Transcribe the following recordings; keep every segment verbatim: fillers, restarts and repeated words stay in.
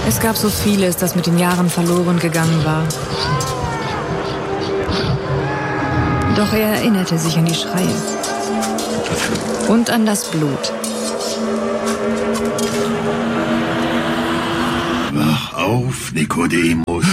Es gab so vieles, das mit den Jahren verloren gegangen war. Doch er erinnerte sich an die Schreie. Und an das Blut. Wach auf, Nikodemus.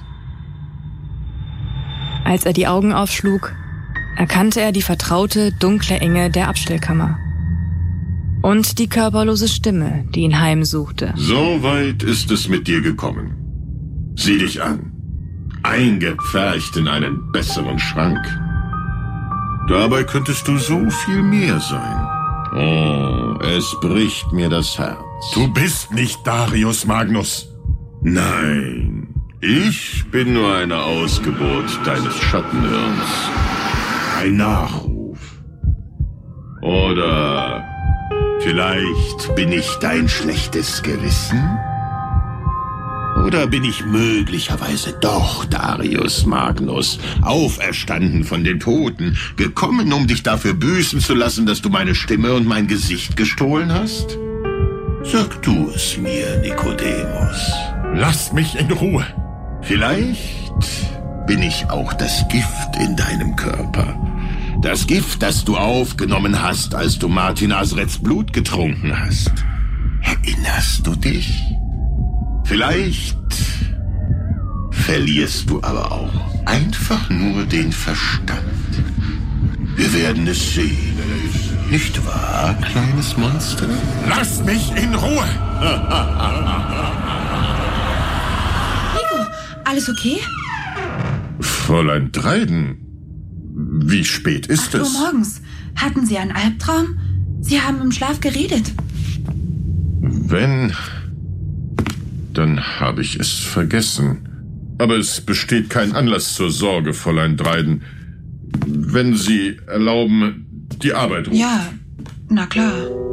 Als er die Augen aufschlug, erkannte er die vertraute, dunkle Enge der Abstellkammer. Und die körperlose Stimme, die ihn heimsuchte. So weit ist es mit dir gekommen. Sieh dich an. Eingepfercht in einen besseren Schrank. Dabei könntest du so viel mehr sein. Oh, es bricht mir das Herz. Du bist nicht Darius Magnus. Nein, ich bin nur eine Ausgeburt deines Schattenhirns. Ein Nachruf. Oder vielleicht bin ich dein schlechtes Gewissen? Oder bin ich möglicherweise doch Darius Magnus, auferstanden von den Toten, gekommen, um dich dafür büßen zu lassen, dass du meine Stimme und mein Gesicht gestohlen hast? Sag du es mir, Nikodemus. Lass mich in Ruhe. Vielleicht bin ich auch das Gift in deinem Körper. Das Gift, das du aufgenommen hast, als du Martin Asrets Blut getrunken hast. Erinnerst du dich? Vielleicht verlierst du aber auch einfach nur den Verstand. Wir werden es sehen. Nicht wahr, kleines Monster? Lass mich in Ruhe! Nico, alles okay? Fräulein Dryden, wie spät ist es? acht Uhr morgens. Hatten Sie einen Albtraum? Sie haben im Schlaf geredet. Wenn... Dann habe ich es vergessen. Aber es besteht kein Anlass zur Sorge, Fräulein Dryden. Wenn Sie erlauben, die Arbeit ruft. Ja, na klar.